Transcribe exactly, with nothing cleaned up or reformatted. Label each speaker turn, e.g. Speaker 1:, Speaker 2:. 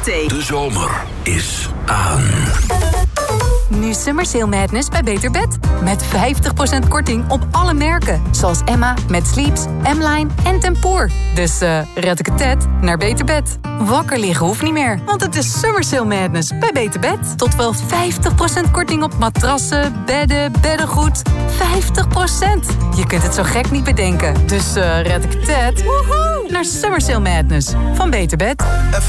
Speaker 1: thee.
Speaker 2: De zomer is aan.
Speaker 3: Nu Summer Sale Madness bij Beter Bed. Met vijftig procent korting op alle merken. Zoals Emma, Met Sleeps, M-Line en Tempoor. Dus uh, red ik het tet naar Beter Bed. Wakker liggen hoeft niet meer, want het is Summer Sale Madness bij Beter Bed. Tot wel vijftig procent korting op matrassen, bedden, beddengoed. vijftig procent. Je kunt het zo gek niet bedenken. Dus uh, red ik het tet naar Summer Sale Madness van Beter Bed.